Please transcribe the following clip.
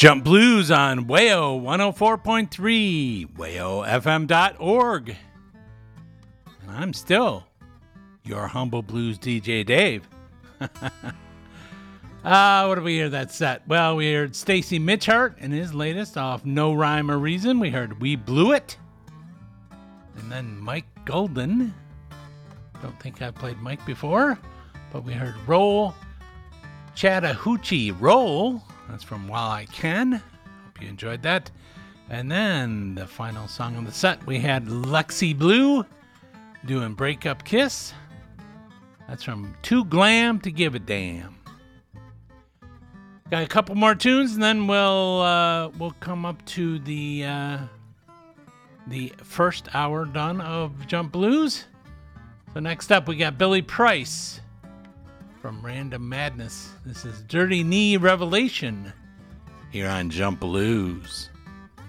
Jump Blues on WAYO 104.3, WAYOFM.org. And I'm still your humble blues DJ, Dave. What did we hear that set? Well, we heard Stacy Mitchart and his latest off No Rhyme or Reason. We heard We Blew It. And then Mike Golden. Don't think I've played Mike before, but we heard Roll Chattahoochee Roll. That's from While I Can. Hope you enjoyed that. And then the final song on the set, we had Lexi Blue doing Breakup Kiss. That's from Too Glam to Give a Damn. Got a couple more tunes, and then we'll come up to the first hour done of Jump Blues. So next up, we got Billy Price from Random Madness. This is Dirty Knee Revelation here on Jump Blues.